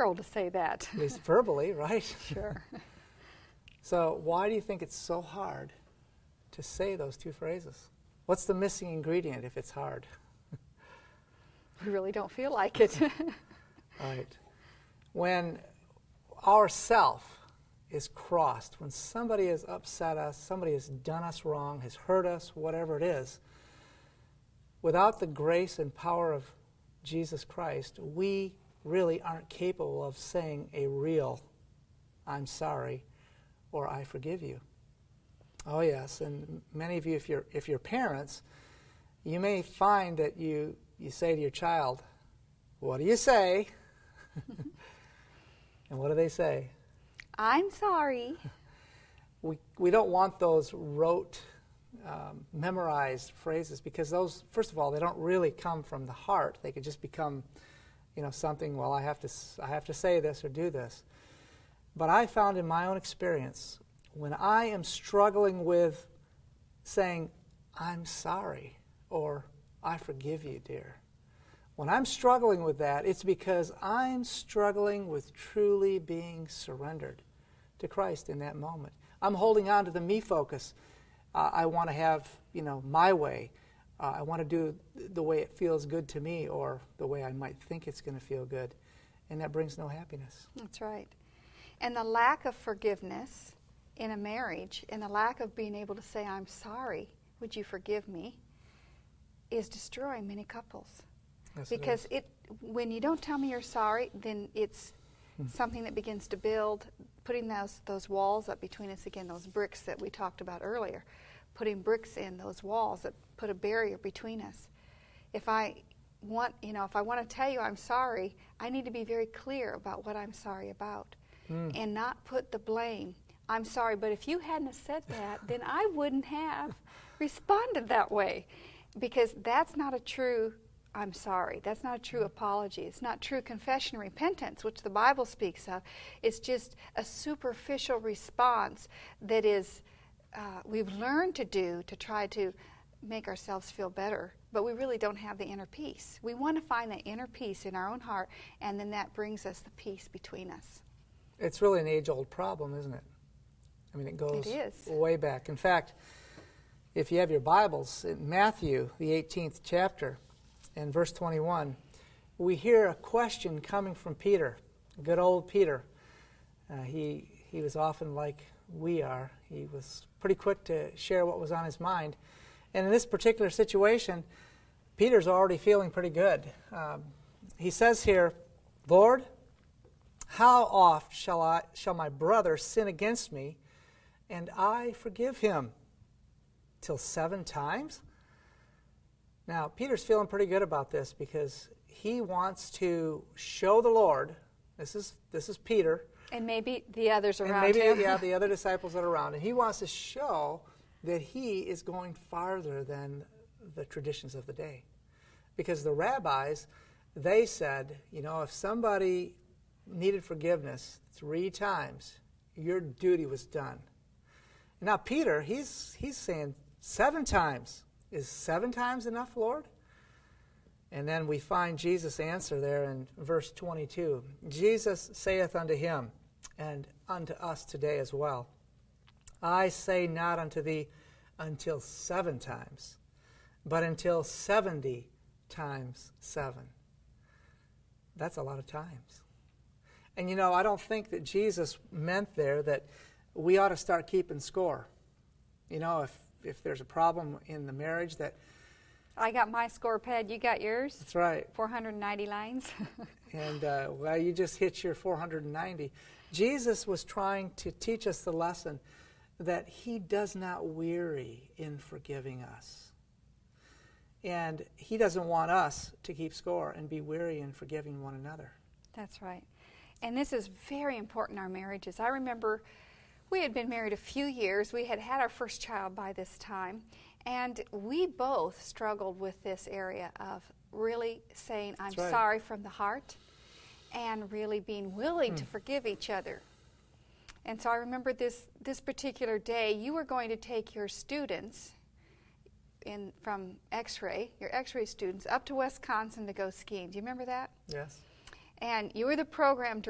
2-year-old to say that. At least verbally, right? Sure. So why do you think it's so hard to say those two phrases? What's the missing ingredient if it's hard? We really don't feel like it. Right. When our self is crossed, when somebody has upset us, somebody has done us wrong, has hurt us, whatever it is, without the grace and power of Jesus Christ, we really aren't capable of saying a real "I'm sorry" or "I forgive you." Oh yes, and many of you, if you're parents, you may find that you say to your child, "What do you say?" And what do they say? I'm sorry. We don't want those rote, memorized phrases, because those, first of all, they don't really come from the heart. They could just become, something. Well, I have to say this or do this. But I found in my own experience, when I am struggling with saying, "I'm sorry," or "I forgive you, dear," when I'm struggling with that, it's because I'm struggling with truly being surrendered to Christ in that moment. I'm holding on to the me focus. I want to have, my way. I want to do the way it feels good to me, or the way I might think it's going to feel good. And that brings no happiness. That's right. And the lack of forgiveness in a marriage, and the lack of being able to say, "I'm sorry, would you forgive me," is destroying many couples. Yes, because when you don't tell me you're sorry, then it's something that begins to build, putting those walls up between us again, those bricks that we talked about earlier, putting bricks in those walls that put a barrier between us. If I want to tell you I'm sorry, I need to be very clear about what I'm sorry about, and not put the blame. I'm sorry, but if you hadn't have said that, then I wouldn't have responded that way, because that's not a true "I'm sorry." That's not a true apology. It's not true confession and repentance, which the Bible speaks of. It's just a superficial response that is we've learned to do to try to make ourselves feel better, but we really don't have the inner peace. We want to find the inner peace in our own heart, and then that brings us the peace between us. It's really an age-old problem, isn't it? I mean, it goes way back. In fact, if you have your Bibles, in Matthew, the 18th chapter, in verse 21, we hear a question coming from Peter, good old Peter. He was often like we are. He was pretty quick to share what was on his mind. And in this particular situation, Peter's already feeling pretty good. He says here, "Lord, how oft shall my brother sin against me, and I forgive him? Till 7 times?" Now, Peter's feeling pretty good about this, because he wants to show the Lord, this is Peter. And maybe the others around him. And maybe, him. the other disciples that are around. And he wants to show that he is going farther than the traditions of the day. Because the rabbis, they said, if somebody needed forgiveness 3 times, your duty was done. Now, Peter, he's saying 7 times. Is 7 times enough, Lord? And then we find Jesus' answer there in verse 22. Jesus saith unto him, and unto us today as well, I say not unto thee until 7 times, but until 70 times 7. That's a lot of times. And I don't think that Jesus meant there that we ought to start keeping score. If there's a problem in the marriage that... I got my score pad, you got yours? That's right. 490 lines. And, you just hit your 490. Jesus was trying to teach us the lesson that he does not weary in forgiving us. And he doesn't want us to keep score and be weary in forgiving one another. That's right. And this is very important in our marriages. I remember we had been married a few years. We had had our first child by this time. And we both struggled with this area of really saying, I'm sorry from the heart, and really being willing to forgive each other. And so I remember this particular day, you were going to take your students from X-ray, your X-ray students, up to Wisconsin to go skiing. Do you remember that? Yes. And you were the program